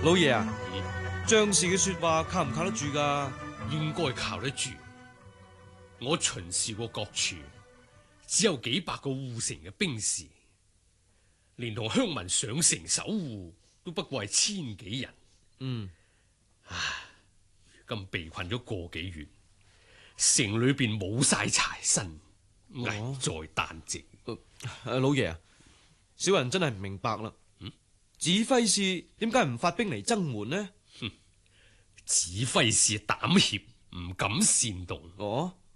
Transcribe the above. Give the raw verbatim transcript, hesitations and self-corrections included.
老爺啊， 嗯， 將士嘅說話靠唔靠得住噶？ 應該靠得住。我巡視過各處，只有幾百個護城嘅兵士，連同鄉民上城守護，都不過係千幾人。 嗯， 唉，如今被困咗個幾月，城裏邊冇晒柴薪，危在旦夕。 誒、呃，老爺啊，小人真係唔明白啦。 嗯， 指揮使點解唔發兵嚟增援呢？ 指揮使膽怯，唔敢煽動。 哦，